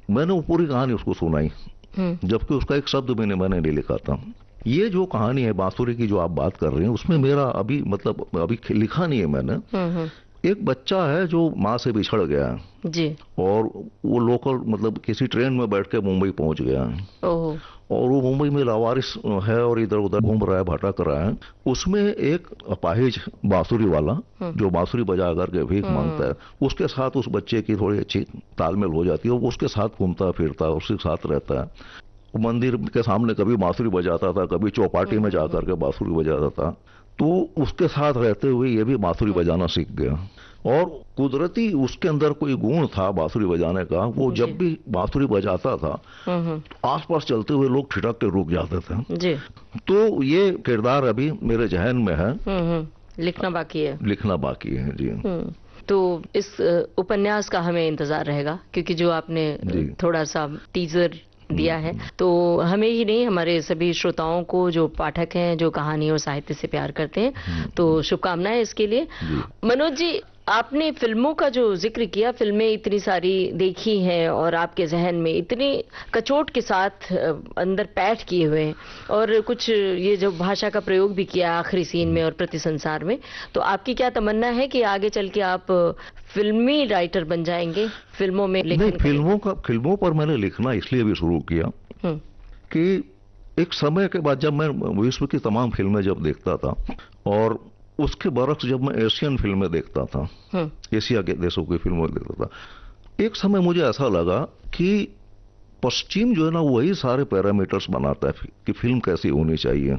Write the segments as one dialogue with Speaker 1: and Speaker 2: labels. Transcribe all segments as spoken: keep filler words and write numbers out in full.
Speaker 1: मैंने वो पूरी कहानी उसको सुनाई, जबकि उसका एक शब्द मैंने मैंने नहीं लिखा था। ये जो कहानी है बांसुरी की जो आप बात कर रहे हैं, उसमें मेरा अभी मतलब अभी लिखा नहीं है मैंने। एक बच्चा है जो माँ से बिछड़ गया है
Speaker 2: जी,
Speaker 1: और वो लोकल मतलब किसी ट्रेन में बैठ के मुंबई पहुंच गया है।
Speaker 2: ओहो,
Speaker 1: और वो मुंबई में लावारिस है और इधर उधर घूम रहा है, भटक रहा है। उसमें एक अपाहिज बांसुरी वाला जो बांसुरी बजा करके भीख मांगता है, उसके साथ उस बच्चे की थोड़ी अच्छी तालमेल हो जाती है। वो उसके साथ घूमता फिरता, उसके साथ रहता है। मंदिर के सामने कभी बांसुरी बजाता था, कभी चौपाटी में जाकर के बांसुरी बजाता था। तो उसके साथ रहते हुए ये भी बांसुरी बजाना सीख गया। और कुदरती उसके अंदर कोई गुण था बांसुरी बजाने का। वो जब भी बांसुरी बजाता था तो आसपास चलते हुए लोग ठिठक के रुक जाते थे
Speaker 2: जी।
Speaker 1: तो ये किरदार अभी मेरे जहन में है,
Speaker 2: लिखना बाकी है।
Speaker 1: लिखना बाकी है जी।
Speaker 2: तो इस उपन्यास का हमें इंतजार रहेगा, क्योंकि जो आपने थोड़ा सा टीजर दिया है तो हमें ही नहीं, हमारे सभी श्रोताओं को, जो पाठक हैं, जो कहानी और साहित्य से प्यार करते हैं, तो शुभकामनाएं इसके लिए। मनोज जी, आपने फिल्मों का जो जिक्र किया, फिल्में इतनी सारी देखी हैं और आपके जहन में इतनी कचोट के साथ अंदर पैठ किए हुए हैं, और कुछ ये जो भाषा का प्रयोग भी किया आखिरी सीन में और प्रति संसार में, तो आपकी क्या तमन्ना है कि आगे चल के आप फिल्मी राइटर बन जाएंगे, फिल्मों में लेखन?
Speaker 1: फिल्मों का फिल्मों पर मैंने लिखना इसलिए भी शुरू किया कि एक समय के बाद जब मैं विश्व की तमाम फिल्में जब देखता था और उसके बरक्स जब मैं एशियन फिल्में देखता था, एशिया के देशों की फिल्में देखता था, एक समय मुझे ऐसा लगा कि पश्चिम जो है ना वही सारे पैरामीटर्स बनाता है कि फिल्म कैसी होनी चाहिए।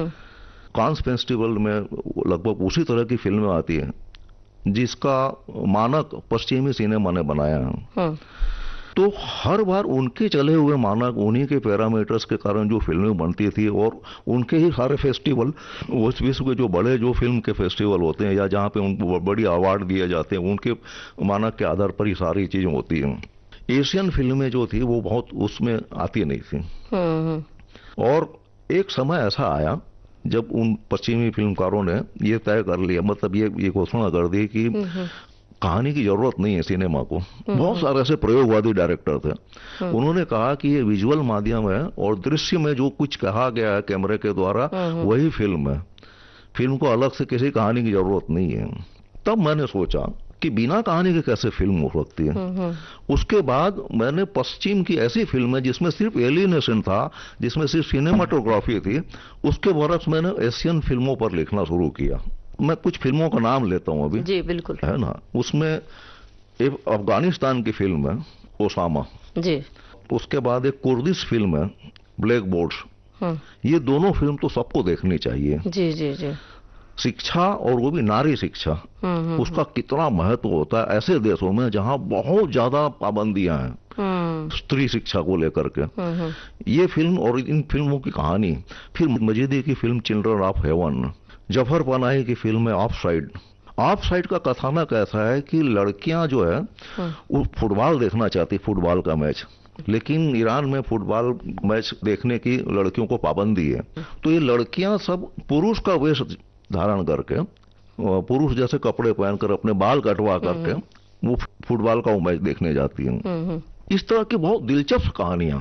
Speaker 1: कांस फेस्टिवल में लगभग उसी तरह की फिल्में आती है जिसका मानक पश्चिमी सिनेमा ने बनाया है। तो हर बार उनके चले हुए मानक, उन्हीं के पैरामीटर्स के कारण जो फिल्में बनती थी, और उनके ही सारे फेस्टिवल, उस विश्व के जो बड़े जो फिल्म के फेस्टिवल होते हैं या जहाँ पे उनको बड़ी अवार्ड दिए जाते हैं, उनके मानक के आधार पर ही सारी चीजें होती हैं। एशियन फिल्में जो थी वो बहुत उसमें आती नहीं थी। और एक समय ऐसा आया जब उन पश्चिमी फिल्मकारों ने ये तय कर लिया, मतलब ये ये घोषणा कर दी कि कहानी की जरूरत नहीं है सिनेमा को। बहुत सारे ऐसे प्रयोगवादी डायरेक्टर थे, उन्होंने कहा कि ये विजुअल माध्यम है और दृश्य में जो कुछ कहा गया है कैमरे के द्वारा वही फिल्म है, फिल्म को अलग से किसी कहानी की जरूरत नहीं है। तब मैंने सोचा कि बिना कहानी के कैसे फिल्म हो सकती है। उसके बाद मैंने पश्चिम की ऐसी फिल्में जिसमें सिर्फ एलिनेशन था, जिसमें सिर्फ सिनेमाटोग्राफी थी, उसके बरक्स मैंने एशियन फिल्मों पर लिखना शुरू किया। मैं कुछ फिल्मों का नाम लेता हूं अभी,
Speaker 2: जी बिल्कुल,
Speaker 1: है ना। उसमें एक अफगानिस्तान की फिल्म है ओसामा
Speaker 2: जी,
Speaker 1: उसके बाद एक कुर्दिश फिल्म है ब्लैक बोर्ड्स। ये दोनों फिल्म तो सबको देखनी चाहिए।
Speaker 2: जी जी जी।
Speaker 1: शिक्षा, और वो भी नारी शिक्षा, उसका कितना महत्व होता है ऐसे देशों में जहां बहुत ज्यादा पाबंदियां हैं स्त्री शिक्षा को लेकर के। ये फिल्म और इन फिल्मों की कहानी, फिर मजीदी की film children of haven, Zafar Panahi की फिल्म है ऑफ साइड। ऑफ साइड का कथानक ऐसा है कि लड़कियां जो है वो फुटबॉल देखना चाहती, फुटबॉल का मैच, लेकिन ईरान में फुटबॉल मैच देखने की लड़कियों को पाबंदी है। तो ये लड़कियां सब पुरुष का वेश धारण करके, पुरुष जैसे कपड़े पहनकर, अपने बाल कटवा करके वो फुटबॉल का मैच देखने जाती हैं। इस तरह की बहुत दिलचस्प कहानियां।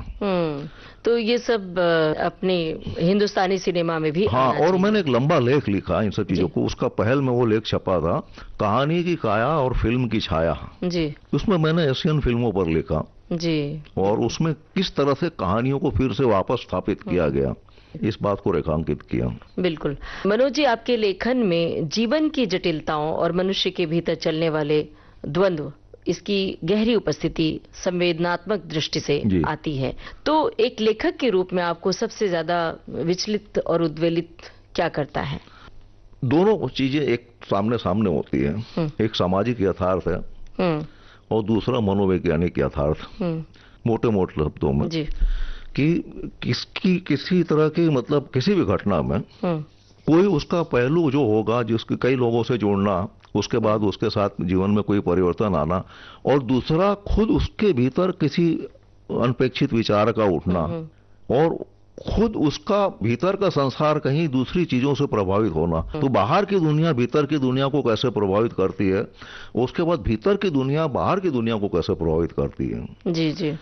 Speaker 2: तो ये सब अपने हिंदुस्तानी सिनेमा में भी,
Speaker 1: हाँ, और मैंने एक लंबा लेख लिखा इन सब चीजों को। उसका पहल में वो लेख छपा था, कहानी की काया और फिल्म की छाया जी। उसमें मैंने एशियन फिल्मों पर लिखा जी, और उसमें किस तरह से कहानियों को फिर से वापस स्थापित किया गया, इस बात को रेखांकित किया।
Speaker 2: बिल्कुल। मनोज जी, आपके लेखन में जीवन की जटिलताओं और मनुष्य के भीतर चलने वाले द्वंद्व, इसकी गहरी उपस्थिति संवेदनात्मक दृष्टि से आती है। तो एक लेखक के रूप में आपको सबसे ज्यादा विचलित और उद्वेलित क्या करता है?
Speaker 1: दोनों चीजें एक सामने सामने होती है। एक सामाजिक यथार्थ है और दूसरा मनोवैज्ञानिक यथार्थ, मोटे मोटे शब्दों में जी। कि किसकी किसी तरह की, मतलब किसी भी घटना में कोई उसका पहलू जो होगा, जिसके कई लोगों से जुड़ना, उसके बाद उसके साथ जीवन में कोई परिवर्तन आना, और दूसरा खुद उसके भीतर किसी अनपेक्षित विचार का उठना, और खुद उसका भीतर का संसार कहीं दूसरी चीजों से प्रभावित होना। तो बाहर की दुनिया भीतर की दुनिया को कैसे प्रभावित करती है, उसके बाद भीतर की दुनिया बाहर की दुनिया को कैसे प्रभावित करती है।
Speaker 2: जी जी।